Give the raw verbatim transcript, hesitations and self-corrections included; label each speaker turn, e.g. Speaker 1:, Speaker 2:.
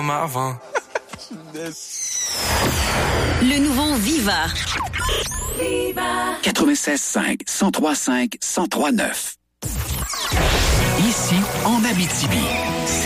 Speaker 1: comme avant.
Speaker 2: Le nouveau Viva.
Speaker 3: Viva. quatre-vingt-seize cinq, cent trois cinq, cent trois neuf.
Speaker 4: Ici, en Abitibi.